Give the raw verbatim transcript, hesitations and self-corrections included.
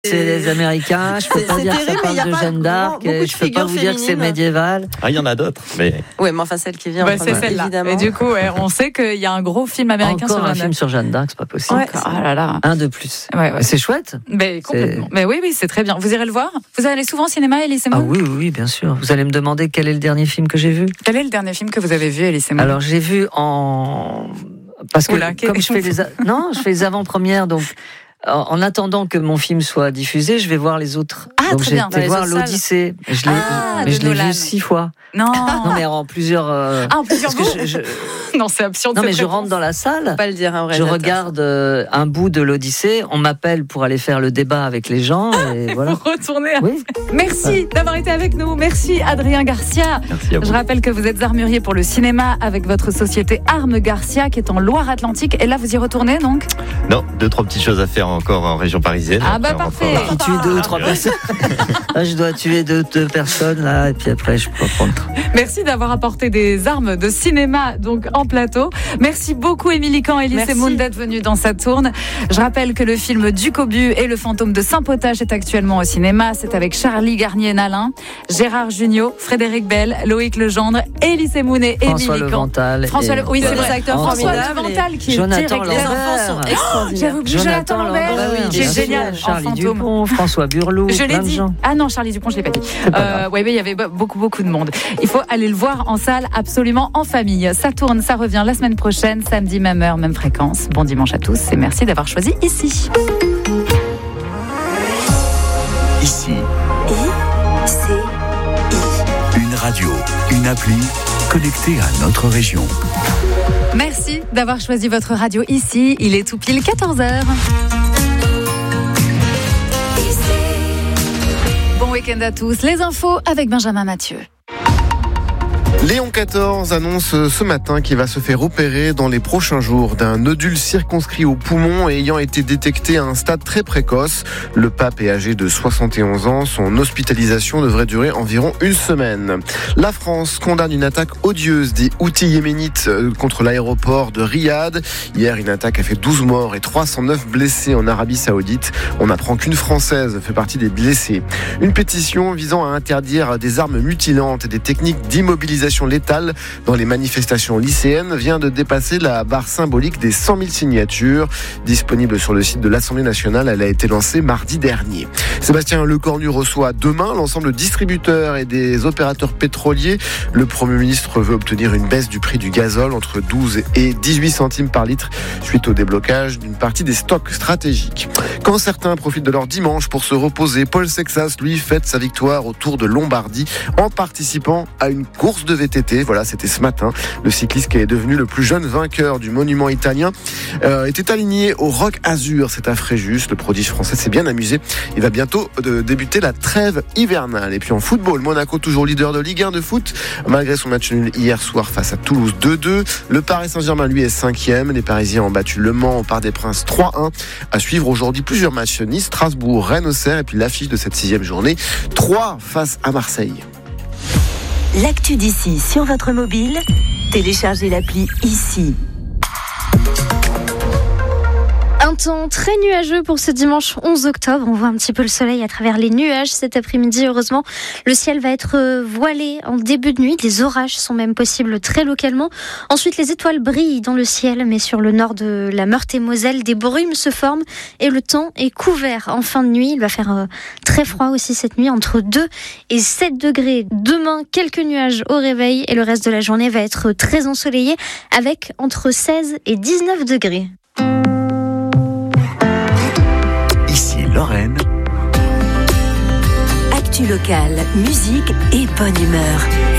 C'est les Américains, je peux C'est- pas c'est dire terrible, que ça mais il y a parle de pas Jeanne d'Arc, beaucoup de je peux pas figures vous dire que c'est féminines. médiéval. Ah, il y en a d'autres, mais Oui, mais enfin celle qui vient. Bah, en c'est premier, celle-là. évidemment. Et du coup, ouais, on sait qu'il y a un gros film américain Encore sur un Jeanne film d'Arc. sur Jeanne d'Arc, c'est pas possible. Ouais, Oh là là. Un de plus. Ouais, ouais. C'est chouette. Mais complètement. Mais oui, oui, c'est très bien. Vous irez le voir. Vous allez souvent au cinéma, Elise et Ah Moon oui, oui, oui, bien sûr. Vous allez me demander quel est le dernier film que j'ai vu. Quel est le dernier film que vous avez vu, Elise et Moon? Alors j'ai vu en parce que Oula, comme quel- je fais les a- non, je fais les avant-premières donc. En en attendant que mon film soit diffusé, je vais voir les autres. Ah, donc très j'ai bien. été Dans les voir autres salles. l'Odyssée. Je l'ai, Ah, mais de je l'ai Nolan. vu six fois. Non. Non, mais en plusieurs. euh, Ah, en plusieurs parce que bouts je- je- Non, c'est absurde. Non, mais cette je réponse. rentre dans la salle. Faut pas le dire, un vrai. Je regarde euh, un bout de l'Odyssée. On m'appelle pour aller faire le débat avec les gens. Et voilà. Vous retournez. Oui. Merci d'avoir été avec nous. Merci, Adrien Garcia. merci à vous. Je rappelle que vous êtes armurier pour le cinéma avec votre société Armes Garcia qui est en Loire-Atlantique. Et là, vous y retournez donc? Non, deux, trois petites choses à faire encore en région parisienne. Ah, bah, Après, on rentre parfait. en- Faut tuer deux ou trois personnes. Là, je dois tuer deux, deux personnes là, et puis après, je peux prendre. Merci d'avoir apporté des armes de cinéma donc en plateau. Merci beaucoup Émilie Kahn et Elise Merci. Moon d'être venues dans sa tourne. Je rappelle que le film Du Cobu et le fantôme de Saint-Potage est actuellement au cinéma. C'est avec Charlie Garnier-Nalin, Gérard Jugnot, Frédéric Bell, Loïc Legendre, Elise Moon et François Émilie Kahn. Levental. François et- Le... Oui, c'est Des vrai. acteurs François formidables. Levental qui est Jonathan directeur. Les Lambert. enfants sont extraordinaires. J'avais oublié Jonathan Lambert, Lambert, oui, qui est bien sûr. génial en Charlie fantôme. Dupont, François Burlou. Je l'ai plein de dit. gens. Ah non, Charlie Dupont, je l'ai pas dit. C'est pas Euh, grave. ouais, mais il y avait beaucoup, beaucoup de monde. Il faut aller le voir en salle, absolument en famille. Ça tourne, ça revient la semaine prochaine, samedi, même heure, même fréquence. Bon dimanche à tous et merci d'avoir choisi ici. Ici, I, C, I. une radio, une appli connectée à notre région. Merci d'avoir choisi votre radio ici. Il est tout pile quatorze heures. Bon week-end à tous. Les infos avec Benjamin Mathieu. Léon quatorze annonce ce matin qu'il va se faire opérer dans les prochains jours d'un nodule circonscrit au poumon ayant été détecté à un stade très précoce. Le pape est âgé de soixante et onze ans. Son hospitalisation devrait durer environ une semaine. La France condamne une attaque odieuse des Houthis yéménites contre l'aéroport de Riyad. Hier, une attaque a fait douze morts et trois cent neuf blessés en Arabie Saoudite. On apprend qu'une Française fait partie des blessés. Une pétition visant à interdire des armes mutilantes et des techniques d'immobilisation létale dans les manifestations lycéennes vient de dépasser la barre symbolique des cent mille signatures. Disponible sur le site de l'Assemblée nationale, elle a été lancée mardi dernier. Sébastien Lecornu reçoit demain l'ensemble distributeurs et des opérateurs pétroliers. Le Premier ministre veut obtenir une baisse du prix du gazole entre douze et dix-huit centimes par litre suite au déblocage d'une partie des stocks stratégiques. Quand certains profitent de leur dimanche pour se reposer, Paul Sexas, lui, fête sa victoire au Tour de Lombardie en participant à une course de V T T. Voilà, c'était ce matin. Le cycliste qui est devenu le plus jeune vainqueur du monument italien euh, était aligné au Roc Azur. C'est à Fréjus. Le prodige français s'est bien amusé. Il va bientôt de débuter la trêve hivernale. Et puis en football, Monaco toujours leader de Ligue un de foot. Malgré son match nul hier soir face à Toulouse deux deux. Le Paris Saint-Germain, lui, est cinquième. Les Parisiens ont battu Le Mans au Parc des Princes trois un. À suivre aujourd'hui plusieurs matchs. Nice, Strasbourg, Rennes, Auxerre. Et puis l'affiche de cette sixième journée. trois face à Marseille. L'actu d'ici sur votre mobile, téléchargez l'appli ici. Un temps très nuageux pour ce dimanche onze octobre. On voit un petit peu le soleil à travers les nuages cet après-midi. Heureusement, le ciel va être voilé en début de nuit. Des orages sont même possibles très localement. Ensuite, les étoiles brillent dans le ciel, mais sur le nord de la Meurthe-et-Moselle, des brumes se forment et le temps est couvert en fin de nuit. Il va faire très froid aussi cette nuit, entre deux et sept degrés. Demain, quelques nuages au réveil et le reste de la journée va être très ensoleillé avec entre seize et dix-neuf degrés. Ici Lorraine, Actu locale, musique et bonne humeur.